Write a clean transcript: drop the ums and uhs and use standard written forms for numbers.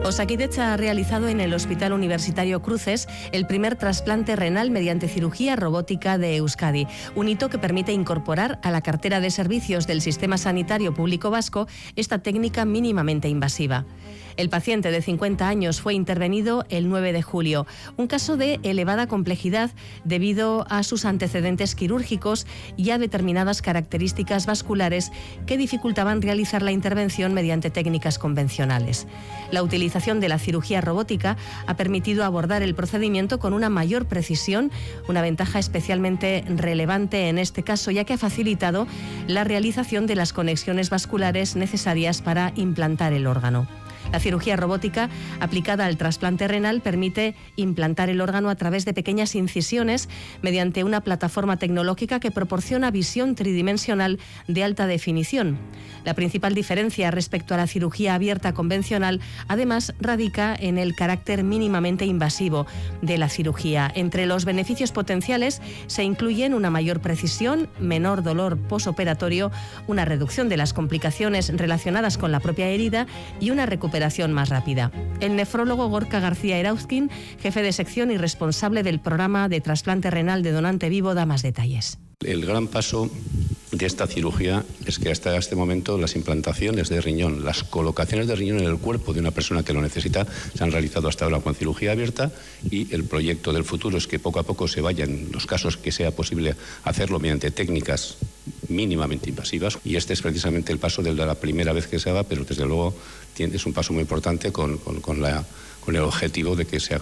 Osakidetza ha realizado en el Hospital Universitario Cruces el primer trasplante renal mediante cirugía robótica de Euskadi, un hito que permite incorporar a la cartera de servicios del Sistema Sanitario Público Vasco esta técnica mínimamente invasiva. El paciente de 50 años fue intervenido el 9 de julio, un caso de elevada complejidad debido a sus antecedentes quirúrgicos y a determinadas características vasculares que dificultaban realizar la intervención mediante técnicas convencionales. La utilización de la cirugía robótica ha permitido abordar el procedimiento con una mayor precisión, una ventaja especialmente relevante en este caso, ya que ha facilitado la realización de las conexiones vasculares necesarias para implantar el órgano. La cirugía robótica aplicada al trasplante renal permite implantar el órgano a través de pequeñas incisiones mediante una plataforma tecnológica que proporciona visión tridimensional de alta definición. La principal diferencia respecto a la cirugía abierta convencional, además, radica en el carácter mínimamente invasivo de la cirugía. Entre los beneficios potenciales se incluyen una mayor precisión, menor dolor posoperatorio, una reducción de las complicaciones relacionadas con la propia herida y una recuperación más rápida. El nefrólogo Gorka García Erauzkin, jefe de sección y responsable del programa de trasplante renal de donante vivo, da más detalles. El gran paso de esta cirugía es que hasta este momento las implantaciones de riñón, las colocaciones de riñón en el cuerpo de una persona que lo necesita, se han realizado hasta ahora con cirugía abierta, y el proyecto del futuro es que poco a poco se vaya, en los casos que sea posible, hacerlo mediante técnicas mínimamente invasivas, y este es precisamente el paso de la primera vez que se haga, pero desde luego es un paso muy importante con el objetivo de que se haga